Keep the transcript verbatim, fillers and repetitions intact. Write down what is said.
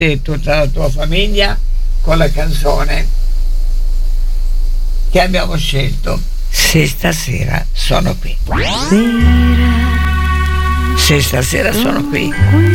e tutta la tua famiglia con la canzone che abbiamo scelto. Se stasera sono qui. Se stasera sono qui.